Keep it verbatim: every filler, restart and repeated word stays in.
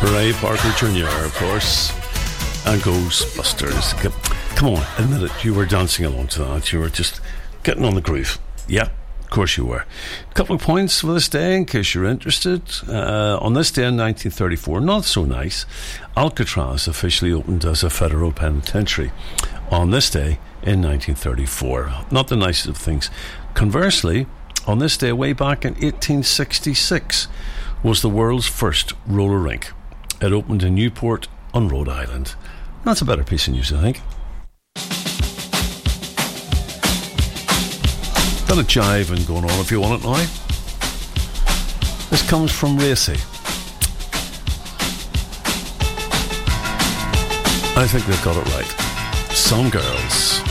Ray Parker Junior, of course, and Ghostbusters. Come on, admit it, you were dancing along to that. You were just getting on the groove. Yeah, of course you were. A couple of points for this day, in case you're interested. Uh, on this day in nineteen thirty-four, not so nice, Alcatraz officially opened as a federal penitentiary. On this day in nineteen thirty-four. Not the nicest of things. Conversely, on this day way back in eighteen sixty-six was the world's first roller rink. It opened in Newport on Rhode Island. That's a better piece of news, I think. Got a jiving going on if you want it now. This comes from Racy. I think they've got it right. Some girls.